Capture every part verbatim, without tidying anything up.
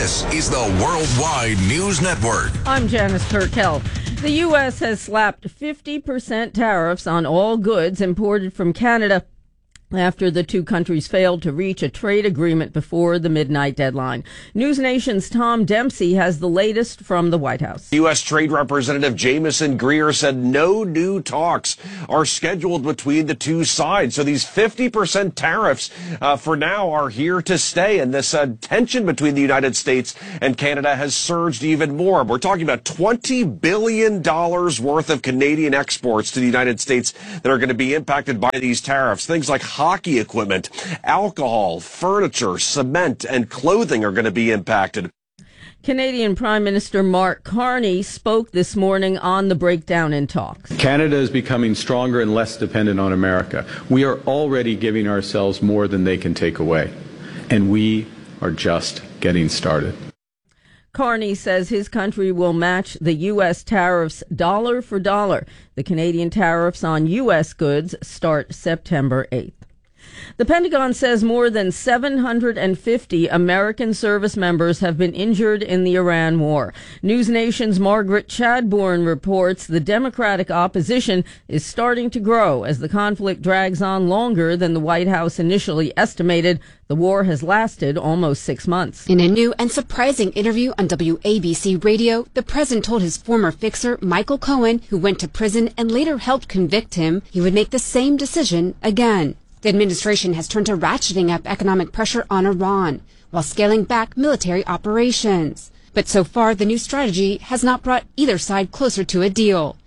This is the Worldwide News Network. I'm Janice Turkel. The U S has slapped fifty percent tariffs on all goods imported from Canada after the two countries failed to reach a trade agreement before the midnight deadline. News Nation's Tom Dempsey has the latest from the White House. U S. Trade Representative Jamieson Greer said no new talks are scheduled between the two sides. So these fifty percent tariffs uh, for now are here to stay. And this uh, tension between the United States and Canada has surged even more. We're talking about twenty billion dollars worth of Canadian exports to the United States that are going to be impacted by these tariffs. Things like hockey equipment, alcohol, furniture, cement, and clothing are going to be impacted. Canadian Prime Minister Mark Carney spoke this morning on the breakdown in talks. Canada is becoming stronger and less dependent on America. We are already giving ourselves more than they can take away, and we are just getting started. Carney says his country will match the U S tariffs dollar for dollar. The Canadian tariffs on U S goods start September eighth. The Pentagon says more than seven hundred fifty American service members have been injured in the Iran war. News Nation's Margaret Chadbourne reports the Democratic opposition is starting to grow as the conflict drags on longer than the White House initially estimated. The war has lasted almost six months. In a new and surprising interview on W A B C Radio, the president told his former fixer, Michael Cohen, who went to prison and later helped convict him, he would make the same decision again. The administration has turned to ratcheting up economic pressure on Iran while scaling back military operations. But so far, the new strategy has not brought either side closer to a deal.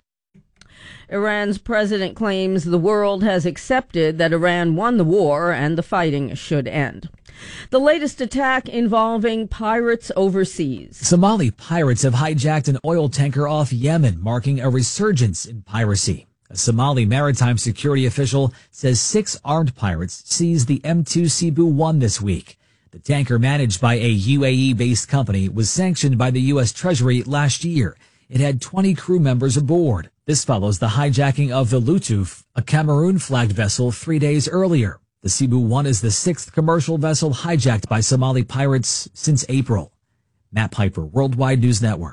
Iran's president claims the world has accepted that Iran won the war and the fighting should end. The latest attack involving pirates overseas. Somali pirates have hijacked an oil tanker off Yemen, marking a resurgence in piracy. A Somali maritime security official says six armed pirates seized the M two Cebu one this week. The tanker, managed by a U A E-based company, was sanctioned by the U S Treasury last year. It had twenty crew members aboard. This follows the hijacking of the Lutuf, a Cameroon-flagged vessel, three days earlier. The Cebu one is the sixth commercial vessel hijacked by Somali pirates since April. Matt Piper, Worldwide News Network.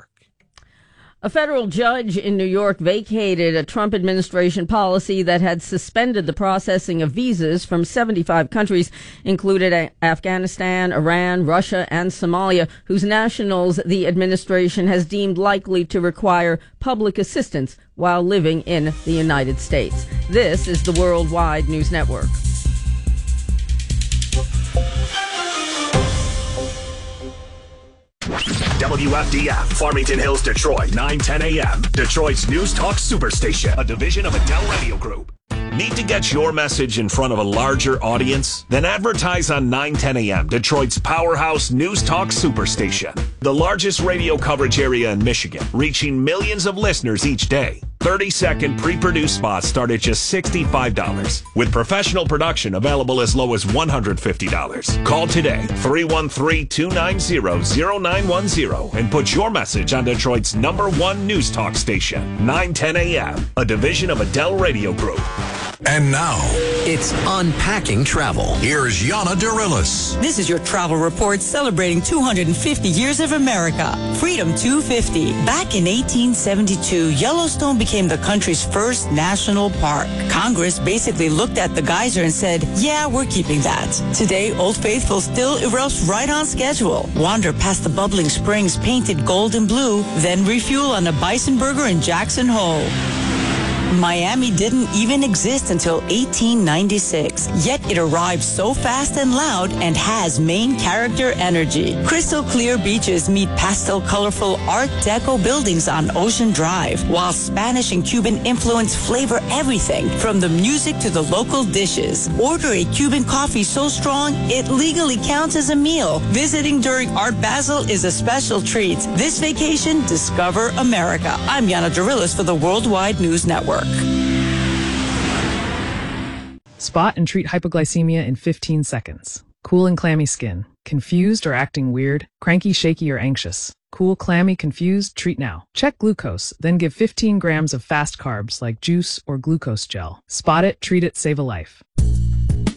A federal judge in New York vacated a Trump administration policy that had suspended the processing of visas from seventy-five countries, including Afghanistan, Iran, Russia, and Somalia, whose nationals the administration has deemed likely to require public assistance while living in the United States. This is the Worldwide News Network. W F D F, Farmington Hills, Detroit, nine ten a.m. Detroit's News Talk Superstation, a division of Adele Radio Group. Need to get your message in front of a larger audience? Then advertise on nine ten a.m., Detroit's powerhouse News Talk Superstation. The largest radio coverage area in Michigan, reaching millions of listeners each day. thirty-second pre-produced spots start at just sixty-five dollars, with professional production available as low as one hundred fifty dollars. Call today, three one three, two nine zero, zero nine one zero, and put your message on Detroit's number one news talk station, nine ten a.m., a division of Adele Radio Group. And now, it's Unpacking Travel. Here's Yana Dirilis. This is your travel report celebrating two hundred fifty years of America. Freedom two fifty. Back in eighteen seventy-two, Yellowstone became the country's first national park. Congress basically looked at the geyser and said, yeah, we're keeping that. Today, Old Faithful still erupts right on schedule. Wander past the bubbling springs painted gold and blue, then refuel on a bison burger in Jackson Hole. Miami didn't even exist until eighteen ninety-six, yet it arrived so fast and loud and has main character energy. Crystal clear beaches meet pastel colorful Art Deco buildings on Ocean Drive, while Spanish and Cuban influence flavor everything from the music to the local dishes. Order a Cuban coffee so strong it legally counts as a meal. Visiting during Art Basel is a special treat. This vacation, discover America. I'm Yana Dirilis for the Worldwide News Network. Spot and treat hypoglycemia in fifteen seconds. Cool and clammy skin. Confused or acting weird? Cranky, shaky, or anxious? Cool, clammy, confused? Treat now. Check glucose, then give fifteen grams of fast carbs like juice or glucose gel. Spot it, treat it, save a life.